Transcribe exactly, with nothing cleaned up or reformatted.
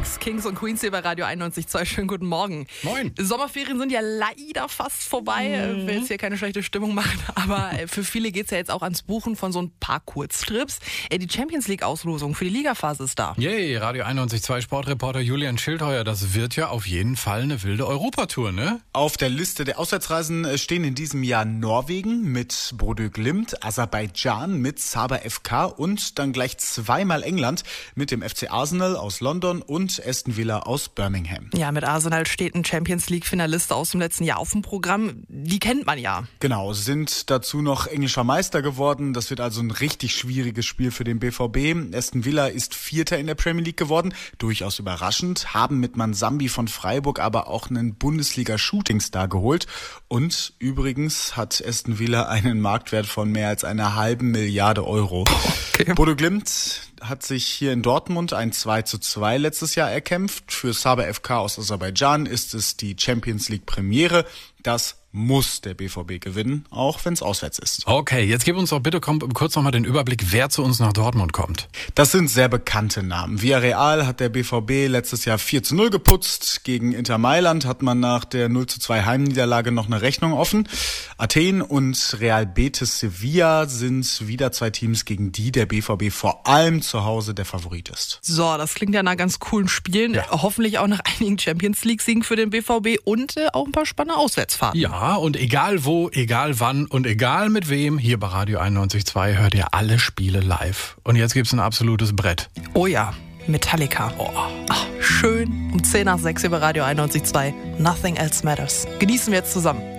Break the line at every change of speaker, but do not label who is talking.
Kings, Kings und Queens hier bei Radio einundneunzig Komma zwei. Schönen guten Morgen.
Moin.
Sommerferien sind ja leider fast vorbei. Ich will jetzt hier keine schlechte Stimmung machen, aber für viele geht es ja jetzt auch ans Buchen von so ein paar Kurztrips. Die Champions League-Auslosung für die Ligaphase ist da.
Yay, Radio einundneunzig Komma zwei Sportreporter Julian Schildheuer. Das wird ja auf jeden Fall eine wilde Europatour, ne?
Auf der Liste der Auswärtsreisen stehen in diesem Jahr Norwegen mit Bodø Glimt, Aserbaidschan mit Sabah F K und dann gleich zweimal England mit dem F C Arsenal aus London und Aston Villa aus Birmingham.
Ja, mit Arsenal steht ein Champions League-Finalist aus dem letzten Jahr auf dem Programm. Die kennt man ja.
Genau, sind dazu noch englischer Meister geworden. Das wird also ein richtig schwieriges Spiel für den B V B. Aston Villa ist Vierter in der Premier League geworden, durchaus überraschend, haben mit Mansambi von Freiburg aber auch einen Bundesliga-Shootingstar geholt. Und übrigens hat Aston Villa einen Marktwert von mehr als einer halben Milliarde Euro.
Okay.
Bodø Glimt hat sich hier in Dortmund ein zwei zu zwei letztes Jahr erkämpft. Für Sabah F K aus Aserbaidschan ist es die Champions League Premiere. Das muss der B V B gewinnen, auch wenn es auswärts ist.
Okay, jetzt gib uns doch bitte komm, kurz nochmal den Überblick, wer zu uns nach Dortmund kommt.
Das sind sehr bekannte Namen. Villarreal hat der B V B letztes Jahr vier zu null geputzt. Gegen Inter Mailand hat man nach der null zu zwei Heimniederlage noch eine Rechnung offen. Athen und Real Betis Sevilla sind wieder zwei Teams, gegen die der B V B vor allem zu Hause der Favorit ist.
So, das klingt ja nach ganz coolen Spielen.
Ja.
Hoffentlich auch nach einigen Champions League-Siegen für den B V B und äh, auch ein paar spannende Auswärtsfahrten.
Ja, und egal wo, egal wann und egal mit wem, hier bei Radio einundneunzig Komma zwei hört ihr alle Spiele live. Und jetzt gibt's ein absolutes Brett.
Oh ja, Metallica. Oh, ach, schön um zehn nach sechs hier bei Radio einundneunzig Komma zwei. Nothing else matters. Genießen wir jetzt zusammen.